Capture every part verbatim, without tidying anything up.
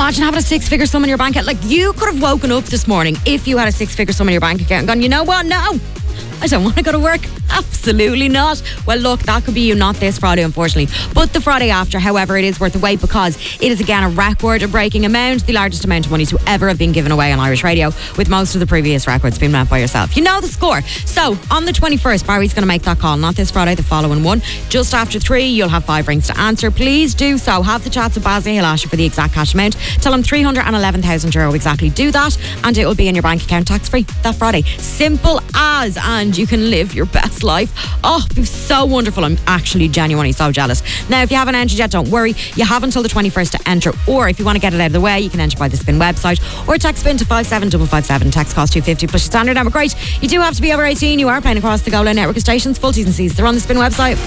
imagine having a six-figure sum in your bank account? Like, you could have woken up this morning if you had a six-figure sum in your bank account and gone, you know what? No, I don't want to go to work. Absolutely not. Well, look, that could be you not this Friday, unfortunately, but the Friday after. However, it is worth the wait because it is again a record-breaking amount, the largest amount of money to ever have been given away on Irish radio, with most of the previous records being met by yourself. You know the score. So, on the twenty-first, Barry's going to make that call, not this Friday, the following one. Just after three, you'll have five rings to answer. Please do so. Have the chats with Bazzy. He'll ask you for the exact cash amount. Tell him three hundred eleven thousand euro exactly. Do that, and it will be in your bank account tax-free that Friday. Simple as, and you can live your best life. Oh, it was so wonderful. I'm actually genuinely so jealous. Now, if you haven't entered yet, don't worry. You have until the twenty-first to enter, or if you want to get it out of the way, you can enter by the Spin website or text Spin to five seven five five seven. Text cost two fifty plus your standard number. Great. You do have to be over eighteen. You are playing across the Go Loud network of stations. Full T's and C's. They're on the Spin website.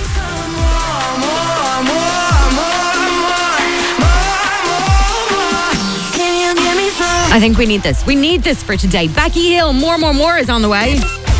I think we need this. We need this for today. Becky Hill, More, More, More is on the way.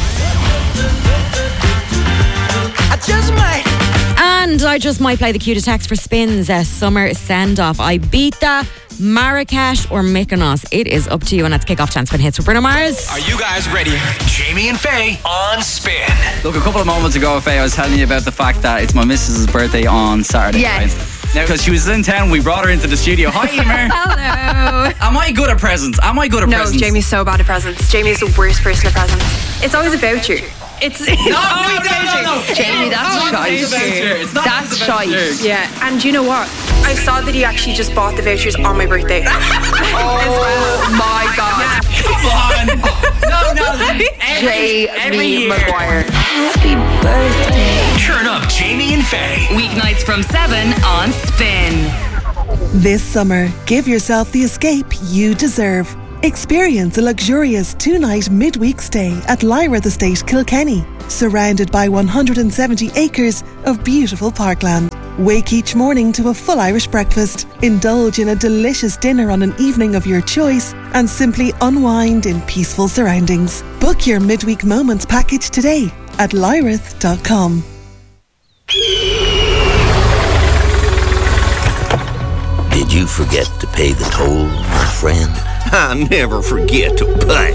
I just might. And I just might play the cue to text for Spin's uh, summer send-off. Ibiza, Marrakesh or Mykonos. It is up to you, and let's kick off ten Spin Hits with Bruno Mars. Are you guys ready? Jamie and Faye on Spin. Look, a couple of moments ago, Faye, I was telling you about the fact that it's my missus's birthday on Saturday. Yes. Right? Now, because she was in town, we brought her into the studio. Hi, Emer. Hello. Am I good at presents? Am I good at no, presents? No, Jamie's so bad at presents. Jamie's the worst person at presents. It's always about you. It's, it's no, always no, about no, you. no, no. Jamie, that's shite. That's shite. Yeah, and you know what? I saw that he actually just bought the vouchers on my birthday. Oh my God. Come on. No, no. Every, every year. Maguire. Happy birthday. Turn up Jamie and Faye. Weeknights from seven on Spin. This summer, give yourself the escape you deserve. Experience a luxurious two-night midweek stay at Lyrath Estate, Kilkenny, surrounded by one hundred seventy acres of beautiful parkland. Wake each morning to a full Irish breakfast, indulge in a delicious dinner on an evening of your choice, and simply unwind in peaceful surroundings. Book your midweek moments package today at lyrath dot com. Did you forget to pay the toll, my friend? I never forget to pay.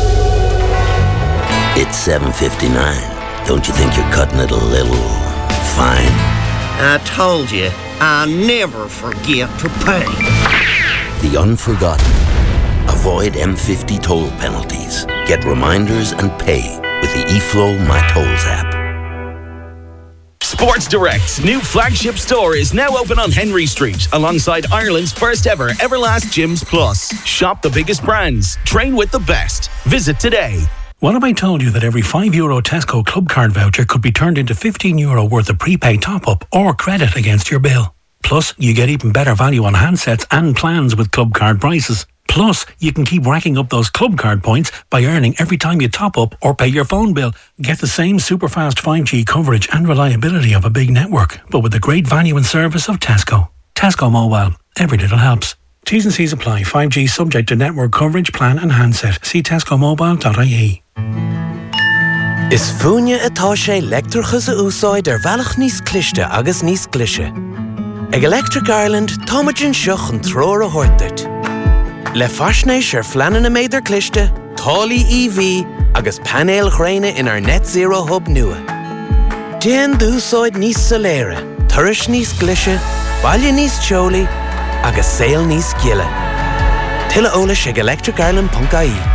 It's seven fifty-nine. Don't you think you're cutting it a little fine? I told you, I never forget to pay. The unforgotten. Avoid M fifty toll penalties. Get reminders and pay with the eFlow My Tolls app. Sports Direct's new flagship store is now open on Henry Street, alongside Ireland's first ever Everlast Gyms Plus. Shop the biggest brands, train with the best. Visit today. What if I told you that every five euro Tesco Club Card voucher could be turned into fifteen euro worth of prepaid top-up or credit against your bill? Plus, you get even better value on handsets and plans with Club Card prices. Plus, you can keep racking up those Club Card points by earning every time you top up or pay your phone bill. Get the same super fast five G coverage and reliability of a big network, but with the great value and service of Tesco. Tesco Mobile. Every little helps. T's and C's apply. five G subject to network coverage, plan and handset. See tesco mobile dot I E. Is fúine atá sé leictreachas a úsáid ar bhealach níos cliste agus níos glise. Ag Electric Ireland, táimeann seach an tróir a thuirteart. Le faisnéis ar fleanan na méidir cliste, tálaí E V agus panéal chréine in our net zero hub nua. Déan dúsáid níos soléire, turais níos glise, baile níos teolaí agus saol níos giile. Tuilleadh eolais ag electric ireland dot I E.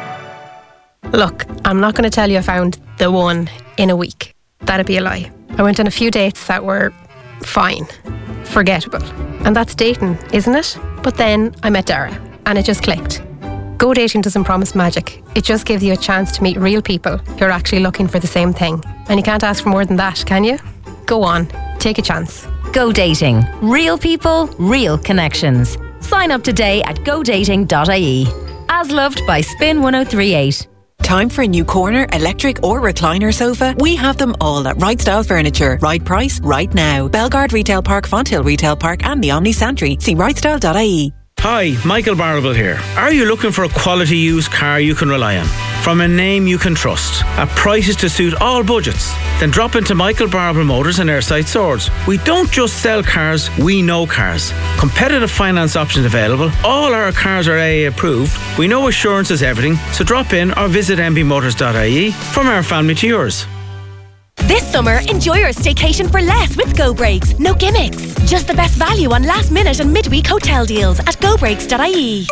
Look, I'm not going to tell you I found the one in a week. That'd be a lie. I went on a few dates that were fine, forgettable. And that's dating, isn't it? But then I met Dara, and it just clicked. Go dating doesn't promise magic. It just gives you a chance to meet real people who are actually looking for the same thing. And you can't ask for more than that, can you? Go on, take a chance. Go dating. Real people, real connections. Sign up today at go dating dot I E. As loved by Spin one oh three eight. Time for a new corner, electric or recliner sofa? We have them all at Right Style Furniture. Right price, right now. Belgard Retail Park, Fonthill Retail Park and the Omni Santry. See right style dot I E. Hi, Michael Barrable here. Are you looking for a quality used car you can rely on? from a name you can trust, at prices to suit all budgets. Then drop into Michael Barbara Motors and Airside Swords. We don't just sell cars, we know cars. Competitive finance options available. All our cars are A A approved. We know assurance is everything, so drop in or visit m b motors dot i e. From our family to yours. This summer, enjoy your staycation for less with Go Breaks. No gimmicks. Just the best value on last minute and midweek hotel deals at go breaks dot i e.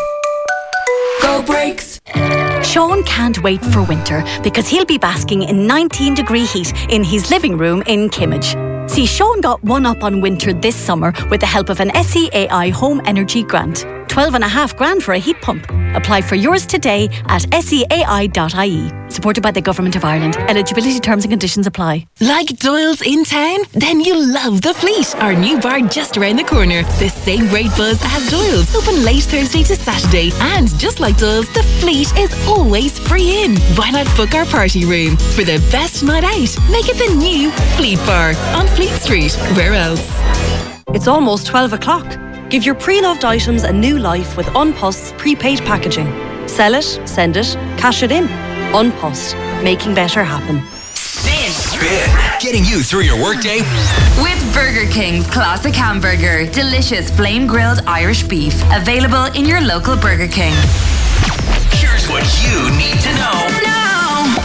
Go Breaks. Sean can't wait for winter because he'll be basking in nineteen degree heat in his living room in Kimmage. See, Sean got one up on winter this summer with the help of an S E A I Home Energy Grant. twelve and a half grand for a heat pump. Apply for yours today at S E A I dot I E. Supported by the Government of Ireland. Eligibility terms and conditions apply. Like Doyle's in town? Then you'll love The Fleet, our new bar just around the corner. The same great buzz as Doyle's. Open late Thursday to Saturday. And just like Doyle's, The Fleet is always free in. Why not book our party room? For the best night out, make it the new Fleet Bar on Fleet Street. Where else? It's almost twelve o'clock. Give your pre-loved items a new life with Unpost's prepaid packaging. Sell it, send it, cash it in. Unpost, making better happen. Spin. Spin. Getting you through your workday. With Burger King's Classic Hamburger. Delicious flame-grilled Irish beef. Available in your local Burger King. Here's what you need to know. Now.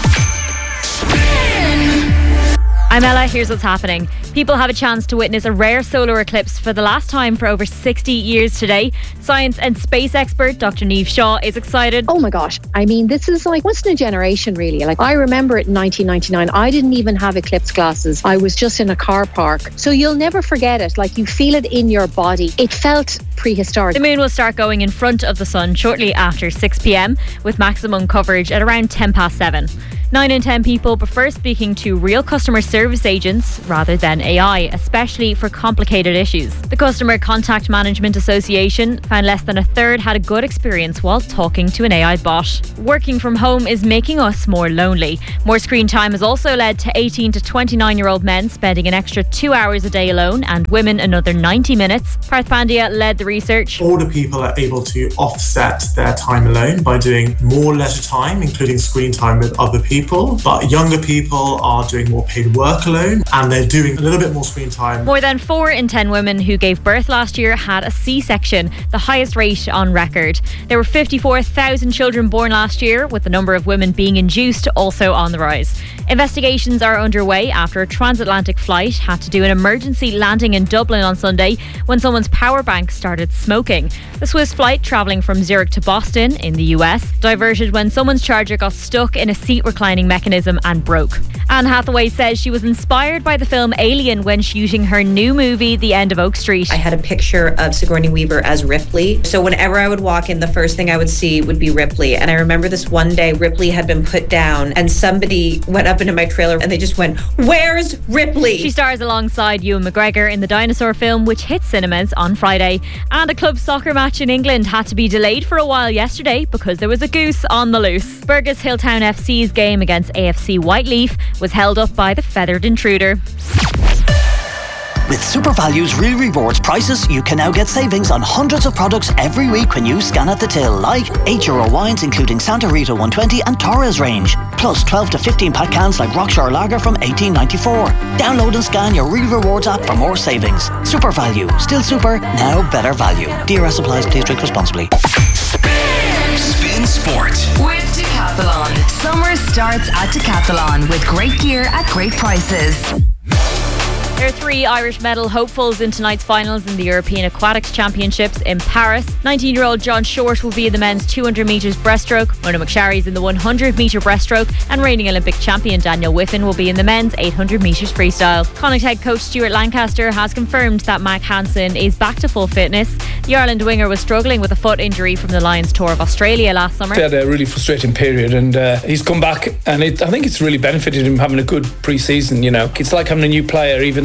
Spin. I'm Ella, here's what's happening. People have a chance to witness a rare solar eclipse for the last time for over sixty years today. Science and space expert Doctor Niamh Shaw is excited. Oh my gosh, I mean, this is like once in a generation really. Like I remember it in nineteen ninety-nine, I didn't even have eclipse glasses. I was just in a car park. So you'll never forget it, like you feel it in your body. It felt prehistoric. The moon will start going in front of the sun shortly after six p.m. with maximum coverage at around ten past seven. nine in ten people prefer speaking to real customer service agents rather than A I, especially for complicated issues. The Customer Contact Management Association found less than a third had a good experience while talking to an A I bot. Working from home is making us more lonely. More screen time has also led to eighteen to twenty-nine year old men spending an extra two hours a day alone and women another ninety minutes. Parth Pandya led the research. Older people are able to offset their time alone by doing more leisure time, including screen time with other people. But younger people are doing more paid work alone and they're doing a little bit more screen time. More than four in ten women who gave birth last year had a C-section, the highest rate on record. There were fifty-four thousand children born last year, with the number of women being induced also on the rise. Investigations are underway after a transatlantic flight had to do an emergency landing in Dublin on Sunday when someone's power bank started smoking. The Swiss flight travelling from Zurich to Boston in the U S diverted when someone's charger got stuck in a seat reclining mechanism and broke. Anne Hathaway says she was inspired by the film Alien when shooting her new movie The End of Oak Street. I had a picture of Sigourney Weaver as Ripley. So whenever I would walk in, the first thing I would see would be Ripley. And I remember this one day Ripley had been put down and somebody went up into my trailer and they just went, "Where's Ripley?" She stars alongside Ewan McGregor in the dinosaur film, which hit cinemas on Friday. And a club soccer match in England had to be delayed for a while yesterday because there was a goose on the loose. Burgess Hilltown F C's game against A F C Whiteleaf was held up by the feathered intruder. With Super Value's Real Rewards prices, you can now get savings on hundreds of products every week when you scan at the till, like eight euro wines including Santa Rita one twenty and Torres range, plus twelve to fifteen pack cans like Rockshore Lager from eighteen ninety-four. Download and scan your Real Rewards app for more savings. Super Value, still super, now better value. D R S applies, please drink responsibly. Spin, Spin Sport. With Decathlon. Summer starts at Decathlon with great gear at great prices. There are three Irish medal hopefuls in tonight's finals in the European Aquatics Championships in Paris. nineteen-year-old John Short will be in the men's two hundred metres breaststroke. Mona McSharry's in the one hundred metre breaststroke. And reigning Olympic champion Daniel Whiffen will be in the men's eight hundred metres freestyle. Connacht head coach Stuart Lancaster has confirmed that Mac Hansen is back to full fitness. The Ireland winger was struggling with a foot injury from the Lions tour of Australia last summer. He had a really frustrating period and uh, he's come back and it, I think it's really benefited him having a good pre-season. You know, it's like having a new player, even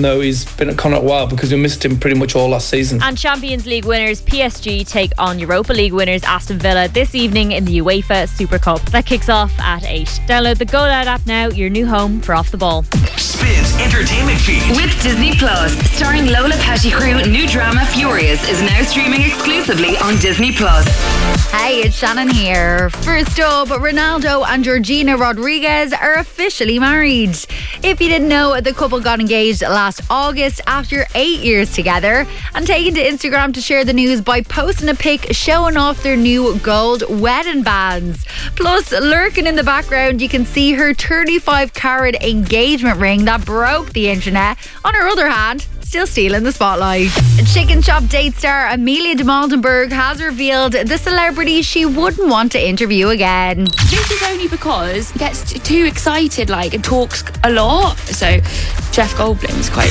even though he's been at Connacht a while, because we missed him pretty much all last season. And Champions League winners P S G take on Europa League winners Aston Villa this evening in the UEFA Super Cup. That kicks off at eight. Download the Go Loud app now, your new home for Off the Ball. Spins Entertainment Feed. With Disney Plus, starring Lola Pettigrew, new drama Furious is now streaming exclusively on Disney Plus. Hey, it's Shannon here. First up, Ronaldo and Georgina Rodriguez are officially married. If you didn't know, the couple got engaged last August after eight years together, and taken to Instagram to share the news by posting a pic showing off their new gold wedding bands. Plus, lurking in the background, you can see her thirty-five carat engagement ring that broke the internet. On her other hand, still stealing the spotlight. Chicken Shop date star Amelia de Maldenberg has revealed the celebrity she wouldn't want to interview again. This is only because he gets t- too excited, like, and talks a lot. So Jeff Goldblum's quite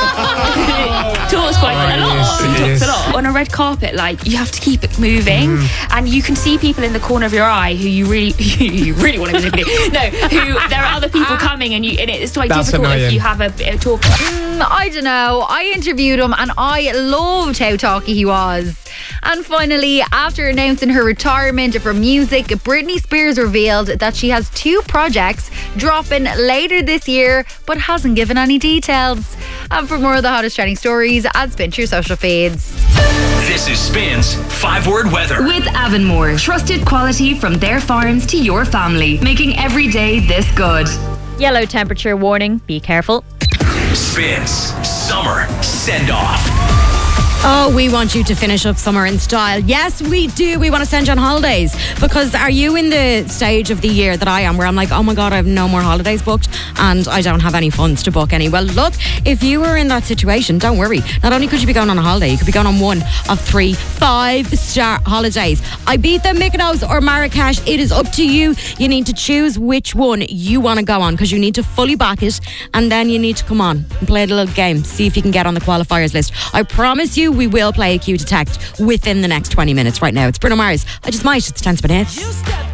talks quite Oh, a lot. yes, He talks yes. a lot on a red carpet. Like, you have to keep it moving, Mm. and you can see people in the corner of your eye who you really, who you really want to interview. No, who there are other people coming, and you, and it's quite That's difficult annoying. if you have a bit of talk. Mm, I don't know. I interviewed him and I loved how talky he was. And finally, after announcing her retirement from music, Britney Spears revealed that she has two projects dropping later this year, but hasn't given any details. And for more of the hottest trending stories, add Spin to your social feeds. This is Spins Five Word Weather. With Avonmore, trusted quality from their farms to your family, making every day this good. Yellow temperature warning, be careful. Spins Summer Send Off. Oh, we want you to finish up summer in style. Yes, we do. We want to send you on holidays. Because are you in the stage of the year that I am, where I'm like, oh my God, I have no more holidays booked and I don't have any funds to book any? Well, look, if you were in that situation, don't worry. Not only could you be going on a holiday, you could be going on one of three five-star holidays. Ibiza, Mykonos or Marrakesh, it is up to you. You need to choose which one you want to go on, because you need to fully back it, and then you need to come on and play a little game, see if you can get on the qualifiers list. I promise you, we will play a cue to text within the next twenty minutes. Right now, it's Bruno Mars. I Just Might. It's ten to eight.